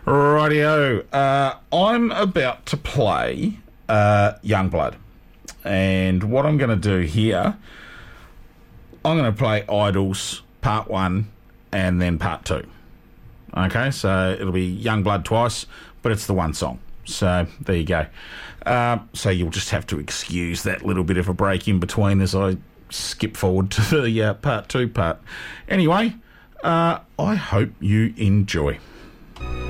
Rightio. I'm about to play Youngblood. And what I'm going to do here, I'm going to play Idols Part 1 and then Part 2. Okay, so it'll be Youngblood twice, but it's the one song. So there you go. So you'll just have to excuse that little bit of a break in between as I skip forward to the Part 2 part. Anyway, I hope you enjoy.